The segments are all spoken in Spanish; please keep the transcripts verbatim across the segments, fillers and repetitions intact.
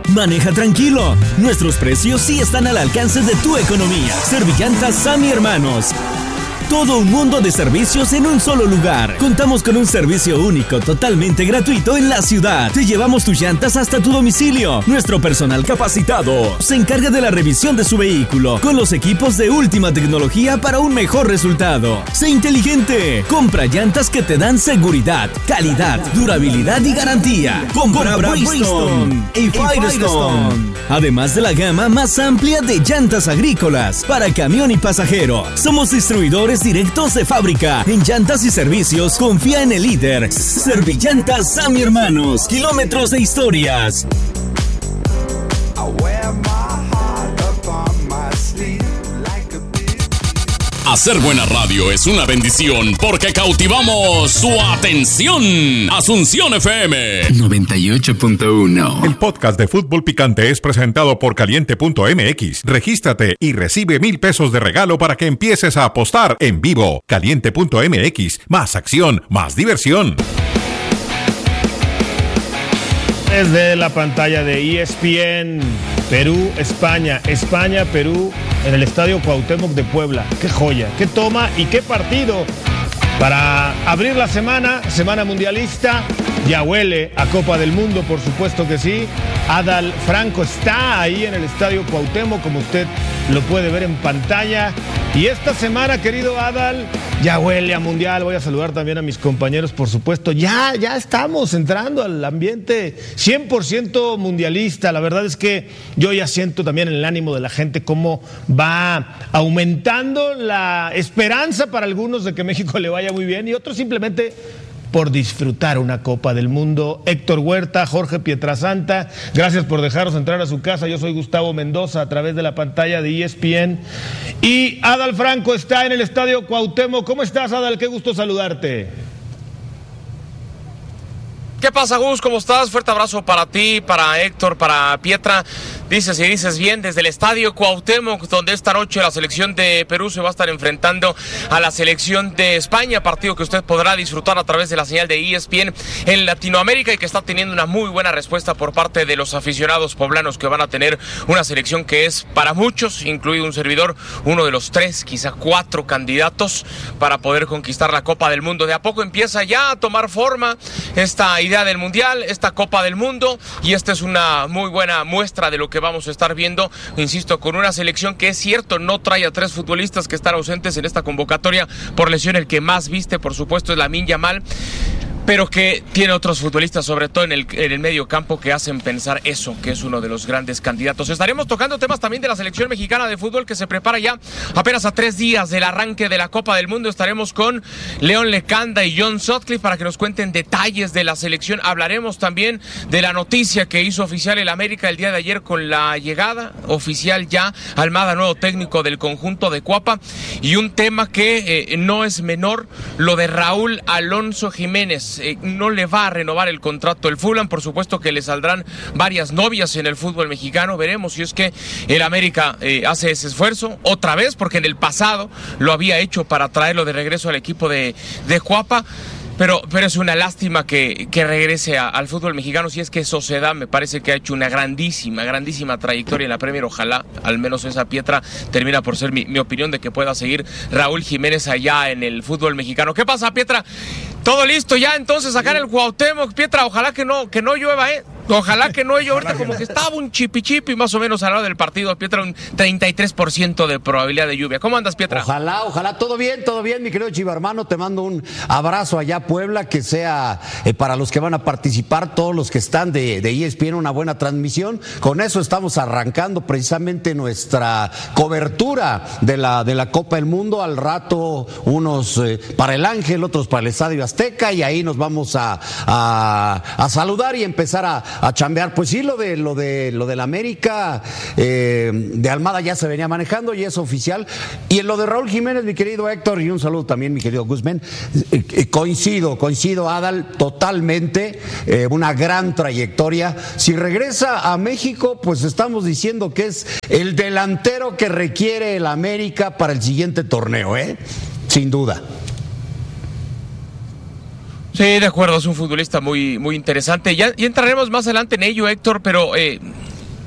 Maneja tranquilo. Nuestros precios sí están al alcance de tu economía. Servillantas Sammy Hermanos. Todo un mundo de servicios en un solo lugar. Contamos con un servicio único, totalmente gratuito en la ciudad. Te llevamos tus llantas hasta tu domicilio. Nuestro personal capacitado se encarga de la revisión de su vehículo con los equipos de última tecnología para un mejor resultado. Sé inteligente. Compra llantas que te dan seguridad, calidad, durabilidad y garantía. Compra, Compra Bridgestone y Firestone. Además de la gama más amplia de llantas agrícolas para camión y pasajero. Somos distribuidores directos de fábrica en llantas y servicios. Confía en el líder. Servillantas Sammy Hermanos. Kilómetros de historias. Hacer buena radio es una bendición porque cautivamos su atención. Asunción F M noventa y ocho punto uno. El podcast de Fútbol Picante es presentado por Caliente punto M X. Regístrate y recibe mil pesos de regalo para que empieces a apostar en vivo. Caliente punto M X. Más acción, más diversión. Desde la pantalla de E S P N, Perú, España, España, Perú, en el Estadio Cuauhtémoc de Puebla. ¡Qué joya! ¡Qué toma y qué partido! Para abrir la semana, semana mundialista, ya huele a Copa del Mundo, por supuesto que sí. Adal Franco está ahí en el Estadio Cuauhtémoc, como usted lo puede ver en pantalla. Y esta semana, querido Adal, ya huele a mundial. Voy a saludar también a mis compañeros, por supuesto. Ya, ya estamos entrando al ambiente cien por ciento mundialista. La verdad es que yo ya siento también en el ánimo de la gente cómo va aumentando la esperanza para algunos de que México le vaya muy bien y otros simplemente por disfrutar una Copa del Mundo. Héctor Huerta, Jorge Pietrasanta, gracias por dejarnos entrar a su casa. Yo soy Gustavo Mendoza a través de la pantalla de E S P N. Y Adal Franco está en el Estadio Cuauhtémoc. ¿Cómo estás, Adal? Qué gusto saludarte. ¿Qué pasa, Gus? ¿Cómo estás? Fuerte abrazo para ti, para Héctor, para Pietra. Dices y dices bien, desde el Estadio Cuauhtémoc, donde esta noche la selección de Perú se va a estar enfrentando a la selección de España, partido que usted podrá disfrutar a través de la señal de E S P N en Latinoamérica y que está teniendo una muy buena respuesta por parte de los aficionados poblanos, que van a tener una selección que es para muchos, incluido un servidor, uno de los tres, quizá cuatro candidatos para poder conquistar la Copa del Mundo. De a poco empieza ya a tomar forma esta idea del Mundial, esta Copa del Mundo, y esta es una muy buena muestra de lo que vamos a estar viendo, insisto, con una selección que es cierto, no trae a tres futbolistas que están ausentes en esta convocatoria por lesión. El que más viste, por supuesto, es Lamine Yamal, pero que tiene otros futbolistas, sobre todo en el, en el medio campo, que hacen pensar eso, que es uno de los grandes candidatos. Estaremos tocando temas también de la selección mexicana de fútbol, que se prepara ya apenas a tres días del arranque de la Copa del Mundo. Estaremos con León Lecanda y John Sutcliffe para que nos cuenten detalles de la selección. Hablaremos también de la noticia que hizo oficial el América el día de ayer con la llegada oficial ya Almada, nuevo técnico del conjunto de Cuapa, y un tema que eh, no es menor, lo de Raúl Alonso Jiménez. Eh, no le va a renovar el contrato el Fulham, por supuesto que le saldrán varias novias en el fútbol mexicano. Veremos si es que el América eh, hace ese esfuerzo otra vez, porque en el pasado lo había hecho para traerlo de regreso al equipo de, de Cuapa. Pero, pero es una lástima que, que regrese a, al fútbol mexicano, si es que Sociedad me parece que ha hecho una grandísima, grandísima trayectoria en la Premier. Ojalá, al menos esa Pietra, termina por ser mi, mi opinión de que pueda seguir Raúl Jiménez allá en el fútbol mexicano. ¿Qué pasa, Pietra? Todo listo ya entonces acá en el Cuauhtémoc, Pietra. Ojalá que no, que no llueva, ¿eh? Ojalá que no llueva. Ahorita como que estaba un chipi chipi más o menos al lado del partido, Pietra, un treinta y tres por ciento de probabilidad de lluvia. ¿Cómo andas, Pietra? Ojalá, ojalá, todo bien, todo bien, mi querido Chiva hermano. Te mando un abrazo allá a Puebla, que sea eh, para los que van a participar, todos los que están de, de E S P N, una buena transmisión. Con eso estamos arrancando precisamente nuestra cobertura de la, de la Copa del Mundo. Al rato unos eh, para el Ángel, otros para el Estadio Azteca, y ahí nos vamos a, a, a saludar y empezar a, a chambear. Pues sí, lo de lo de lo del América eh, de Almada ya se venía manejando y es oficial. Y en lo de Raúl Jiménez, mi querido Héctor, y un saludo también, mi querido Guzmán, eh, eh, coincido, coincido, Adal, totalmente, eh, una gran trayectoria. Si regresa a México, pues estamos diciendo que es el delantero que requiere el América para el siguiente torneo, ¿eh? Sin duda. Sí, de acuerdo, es un futbolista muy, muy interesante. Ya, ya entraremos más adelante en ello, Héctor, pero eh,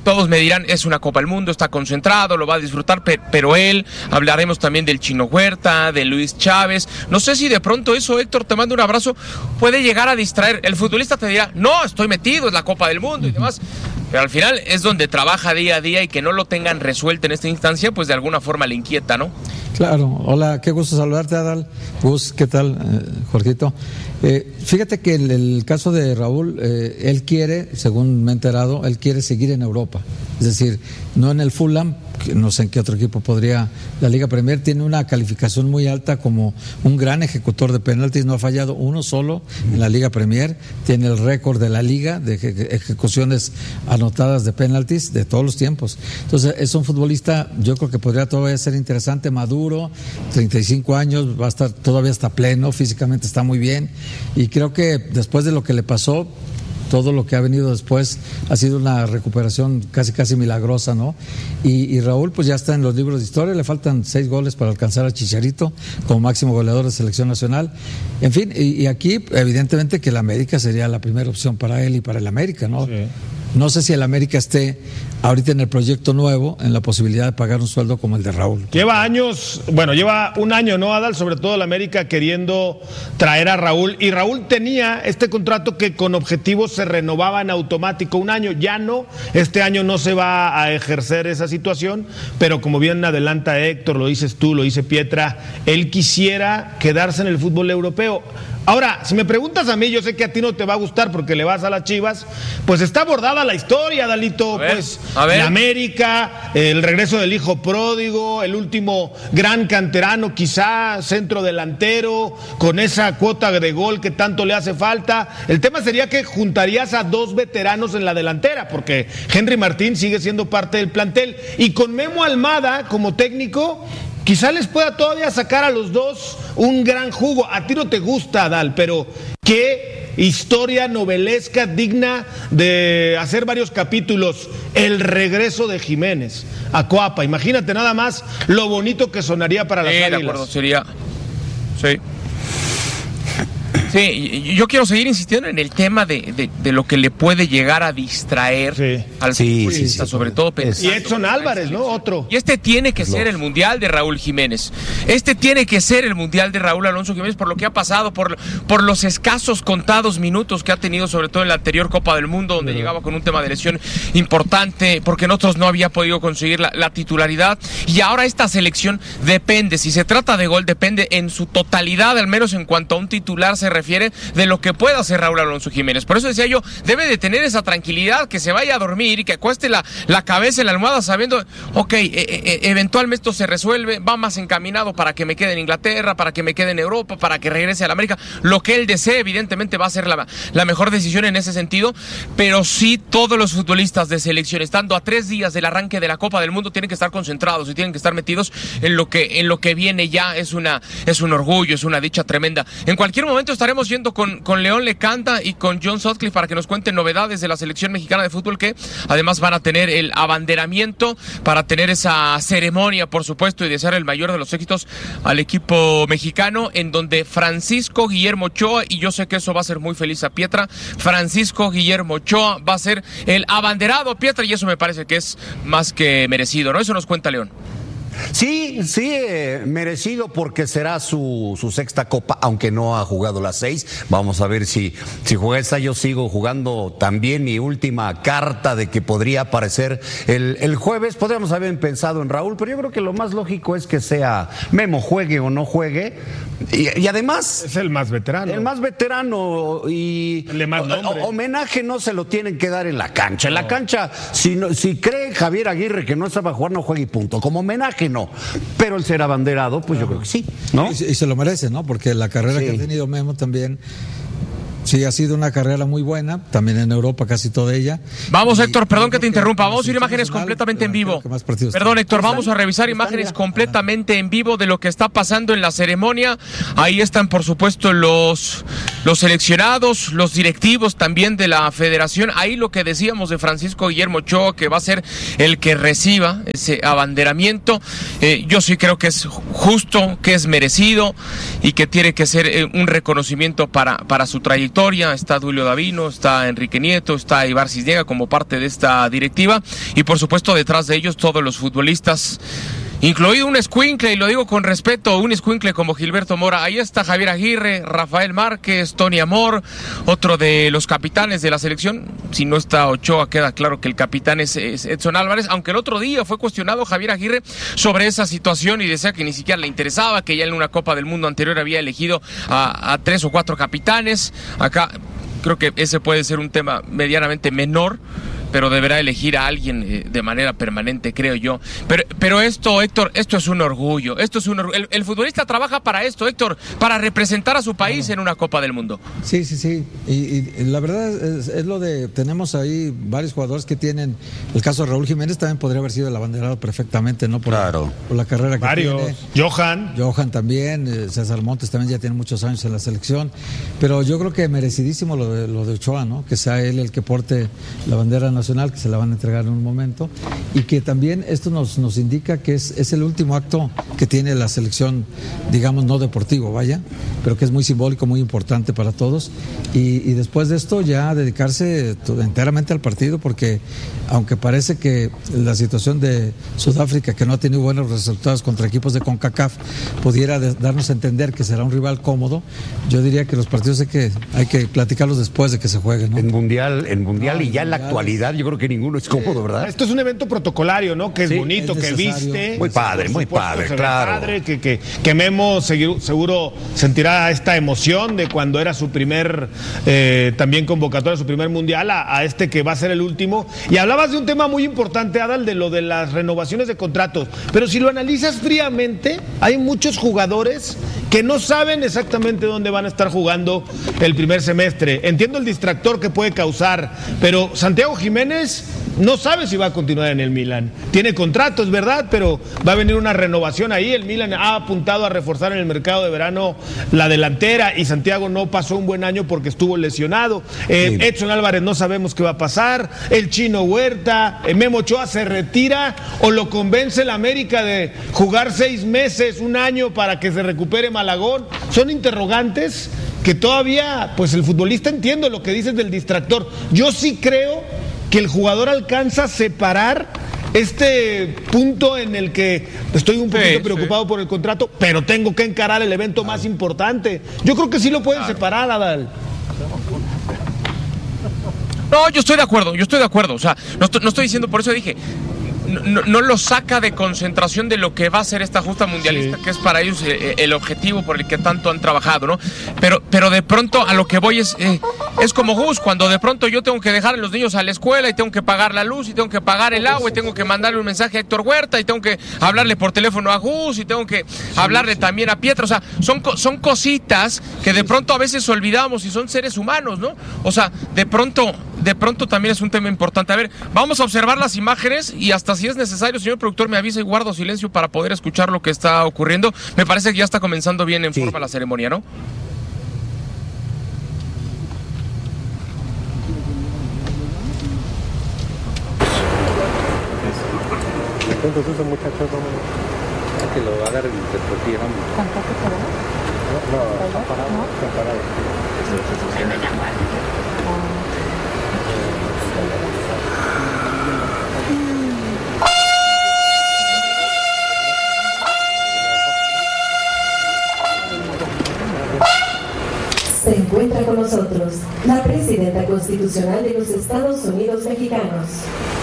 todos me dirán, es una Copa del Mundo, está concentrado, lo va a disfrutar, pero, pero él, hablaremos también del Chino Huerta, de Luis Chávez. No sé si de pronto eso, Héctor, te mando un abrazo, puede llegar a distraer. El futbolista te dirá, no, estoy metido, es la Copa del Mundo y demás. Pero al final es donde trabaja día a día y que no lo tengan resuelto en esta instancia, pues de alguna forma le inquieta, ¿no? Claro, hola, qué gusto saludarte, Adal. Gus, ¿qué tal, eh, Jorgito? Eh, fíjate que el, el caso de Raúl, eh, él quiere, según me he enterado, él quiere seguir en Europa. Es decir, no en el Fulham, no sé en qué otro equipo podría. La Liga Premier tiene una calificación muy alta como un gran ejecutor de penaltis, no ha fallado uno solo en la Liga Premier, tiene el récord de la Liga de ejecuciones anotadas de penaltis de todos los tiempos. Entonces es un futbolista, yo creo que podría todavía ser interesante, maduro, treinta y cinco años, va a estar todavía está pleno, físicamente está muy bien, y creo que después de lo que le pasó, todo lo que ha venido después ha sido una recuperación casi casi milagrosa, ¿no? Y, y Raúl pues ya está en los libros de historia, le faltan seis goles para alcanzar a Chicharito como máximo goleador de selección nacional. En fin, y, y aquí evidentemente que el América sería la primera opción para él y para el América, ¿no? Sí. No sé si el América esté ahorita en el proyecto nuevo, en la posibilidad de pagar un sueldo como el de Raúl. Lleva años, bueno, lleva un año, ¿no, Adal? Sobre todo el América queriendo traer a Raúl. Y Raúl tenía este contrato que con objetivos se renovaba en automático un año. Ya no, este año no se va a ejercer esa situación, pero como bien adelanta Héctor, lo dices tú, lo dice Pietra, él quisiera quedarse en el fútbol europeo. Ahora, si me preguntas a mí, yo sé que a ti no te va a gustar porque le vas a las Chivas, pues está abordada la historia, Dalito, pues la América, el regreso del hijo pródigo, el último gran canterano, quizá centro delantero, con esa cuota de gol que tanto le hace falta. El tema sería que juntarías a dos veteranos en la delantera, porque Henry Martín sigue siendo parte del plantel, y con Memo Almada como técnico, quizá les pueda todavía sacar a los dos un gran jugo. A ti no te gusta, Adal, pero qué historia novelesca digna de hacer varios capítulos. El regreso de Jiménez a Coapa. Imagínate nada más lo bonito que sonaría para las sí, Águilas. De acuerdo, sería... Sí. Sí, yo quiero seguir insistiendo en el tema de, de, de lo que le puede llegar a distraer sí. al sí, futbolista, sí, sí, sobre sí. todo pensando. Y Edson Álvarez, ¿no? Otro. Y este tiene que ser el Mundial de Raúl Jiménez. Este tiene que ser el Mundial de Raúl Alonso Jiménez por lo que ha pasado, por, por los escasos contados minutos que ha tenido, sobre todo en la anterior Copa del Mundo, donde sí. llegaba con un tema de lesión importante, porque en otros no había podido conseguir la, la titularidad. Y ahora esta selección depende, si se trata de gol, depende en su totalidad, al menos en cuanto a un titular se refiere, de lo que pueda hacer Raúl Alonso Jiménez. Por eso decía yo, debe de tener esa tranquilidad, que se vaya a dormir y que acueste la, la cabeza en la almohada sabiendo, ok, e- e- eventualmente esto se resuelve, va más encaminado para que me quede en Inglaterra, para que me quede en Europa, para que regrese a la América. Lo que él desee, evidentemente, va a ser la, la mejor decisión en ese sentido, pero sí todos los futbolistas de selección, estando a tres días del arranque de la Copa del Mundo, tienen que estar concentrados y tienen que estar metidos en lo que, en lo que viene ya. Es una, es un orgullo, es una dicha tremenda. En cualquier momento estaremos yendo con, con León Lecanda y con John Sutcliffe para que nos cuenten novedades de la selección mexicana de fútbol, que además van a tener el abanderamiento para tener esa ceremonia, por supuesto, y desear el mayor de los éxitos al equipo mexicano, en donde Francisco Guillermo Ochoa, y yo sé que eso va a ser muy feliz a Pietra, Francisco Guillermo Ochoa va a ser el abanderado a Pietra, y eso me parece que es más que merecido, ¿no? Eso nos cuenta León. Sí, sí, eh, merecido, porque será su, su sexta copa, aunque no ha jugado las seis. Vamos a ver si, si juega esta. Yo sigo jugando también mi última carta de que podría aparecer el, el jueves. Podríamos haber pensado en Raúl, pero yo creo que lo más lógico es que sea Memo, juegue o no juegue. Y, y además... Es el más veterano. El más veterano y... El de más nombre. Homenaje no se lo tienen que dar en la cancha. En no. la cancha, si, no, si cree Javier Aguirre que no estaba a jugar, no juegue y punto. Como homenaje no, pero el ser abanderado, pues yo creo que sí, ¿no? Y, y se lo merece, ¿no? Porque la carrera sí. que ha tenido Memo también, sí, ha sido una carrera muy buena, también en Europa casi toda ella. Vamos, y, Héctor, perdón que te interrumpa, vamos a ir imágenes completamente en vivo. Perdón, Héctor, vamos a revisar imágenes completamente en vivo de lo que está pasando en la ceremonia. Ahí están, por supuesto, los, los seleccionados, los directivos también de la federación. Ahí lo que decíamos de Francisco Guillermo Ochoa, que va a ser el que reciba ese abanderamiento. Eh, yo sí creo que es justo, que es merecido y que tiene que ser eh, un reconocimiento para, para su trayectoria Victoria, está Duilio Davino, está Enrique Nieto, está Ibar Cisniega como parte de esta directiva y por supuesto detrás de ellos todos los futbolistas, incluido un escuincle, y lo digo con respeto, un escuincle como Gilberto Mora. Ahí está Javier Aguirre, Rafael Márquez, Tony Amor, otro de los capitanes de la selección. Si no está Ochoa, queda claro que el capitán es, es Edson Álvarez, aunque el otro día fue cuestionado Javier Aguirre sobre esa situación y decía que ni siquiera le interesaba, que ya en una Copa del Mundo anterior había elegido a, a tres o cuatro capitanes. Acá creo que ese puede ser un tema medianamente menor, pero deberá elegir a alguien eh, de manera permanente, creo yo. Pero, pero esto, Héctor, esto es un orgullo. Esto es un orgullo. El, el futbolista trabaja para esto, Héctor, para representar a su país en una Copa del Mundo. Sí, sí, sí. Y, y la verdad es, es lo de, tenemos ahí varios jugadores que tienen, el caso de Raúl Jiménez también podría haber sido el abanderado perfectamente, ¿no? Por, claro. la, por la carrera que varios. tiene. Johan. Johan también, eh, César Montes también ya tiene muchos años en la selección. Pero yo creo que merecidísimo lo de, lo de Ochoa, ¿no? Que sea él el que porte la bandera nacional, que se la van a entregar en un momento, y que también esto nos, nos indica que es, es el último acto que tiene la selección, digamos, no deportivo, vaya, pero que es muy simbólico, muy importante para todos, y, y después de esto ya dedicarse enteramente al partido, porque aunque parece que la situación de Sudáfrica, que no ha tenido buenos resultados contra equipos de CONCACAF, pudiera de, darnos a entender que será un rival cómodo, yo diría que los partidos hay que, hay que platicarlos después de que se jueguen, ¿no? En Mundial, en mundial no, y ya en la actualidad, yo creo que ninguno es cómodo, ¿verdad? Esto es un evento protocolario, ¿no? Que es sí, bonito, es que viste. Muy padre, muy padre, claro. Padre, que, que, que Memo seguro sentirá esta emoción de cuando era su primer, eh, también convocatoria, su primer mundial, a, a este que va a ser el último. Y hablabas de un tema muy importante, Adal, de lo de las renovaciones de contratos. Pero si lo analizas fríamente, hay muchos jugadores que no saben exactamente dónde van a estar jugando el primer semestre. Entiendo el distractor que puede causar, pero Santiago Jiménez no sabe si va a continuar en el Milan. Tiene contratos, ¿verdad? Pero va a venir una renovación ahí. El Milan ha apuntado a reforzar en el mercado de verano la delantera y Santiago no pasó un buen año porque estuvo lesionado. Eh, sí. Edson Álvarez no sabemos qué va a pasar. El Chino Huerta, eh, Memo Ochoa se retira o lo convence el América de jugar seis meses, un año para que se recupere Malagón. Son interrogantes que todavía, pues el futbolista, entiendo lo que dices del distractor. Yo sí creo que el jugador alcanza a separar este punto en el que estoy un poquito sí, preocupado sí. por el contrato, pero tengo que encarar el evento claro. más importante. Yo creo que sí lo pueden claro. separar, Adal. No, yo estoy de acuerdo, yo estoy de acuerdo. O sea, no estoy, no estoy diciendo, por eso dije, no, no lo saca de concentración de lo que va a ser esta justa mundialista, sí. que es para ellos eh, el objetivo por el que tanto han trabajado, ¿no? Pero, pero de pronto a lo que voy es, eh, es como Gus, cuando de pronto yo tengo que dejar a los niños a la escuela y tengo que pagar la luz y tengo que pagar el agua y tengo que mandarle un mensaje a Héctor Huerta y tengo que hablarle por teléfono a Gus y tengo que hablarle también a Pietra. O sea, son, son cositas que de pronto a veces olvidamos y son seres humanos, ¿no? O sea, de pronto... de pronto también es un tema importante. A ver, vamos a observar las imágenes y hasta si es necesario, señor productor, me avisa y guardo silencio para poder escuchar lo que está ocurriendo. Me parece que ya está comenzando bien en sí. forma la ceremonia, ¿no? Entonces esos muchachos no, que lo agarren y se protieran. ¿Tampoco podemos? No, no, está parado, ¿no? Está parado. Eso se me llama. Se encuentra con nosotros la presidenta constitucional de los Estados Unidos Mexicanos.